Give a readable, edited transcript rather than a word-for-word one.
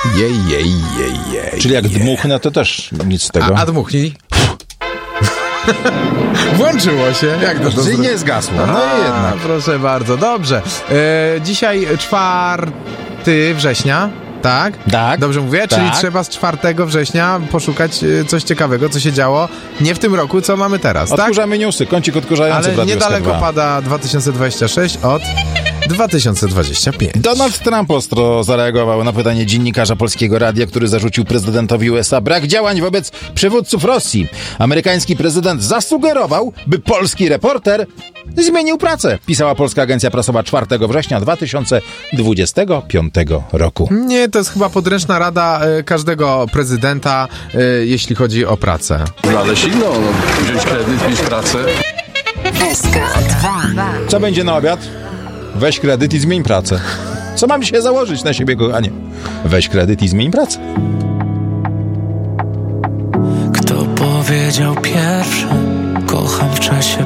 Jej. Czyli jak dmuchnę, to też nic z tego. A dmuchnij. Włączyło się. Jak to Czyli nie zgasło. No i jednak. Proszę bardzo, dobrze. Dzisiaj 4 września. Tak? Tak. Dobrze mówię? Tak. Czyli trzeba z 4 września poszukać coś ciekawego, co się działo nie w tym roku, co mamy teraz, tak? Odkurzamy newsy, kącik odkurzający w Ale Radiu niedaleko SK2. pada 2026 od 2025. Donald Trump ostro zareagował na pytanie dziennikarza Polskiego Radia, który zarzucił prezydentowi USA brak działań wobec przywódców Rosji. Amerykański prezydent zasugerował, by polski reporter zmienił pracę, pisała Polska Agencja Prasowa 4 września 2025 roku. Nie, to jest chyba podręczna rada każdego prezydenta, jeśli chodzi o pracę. Znaleźć inną, wziąć kredyt, mieć pracę. SK2. Co będzie na obiad? Weź kredyt i zmień pracę. Co mam się założyć na siebie, kochanie? Weź kredyt i zmień pracę. Kto powiedział pierwszy, kocham w czasie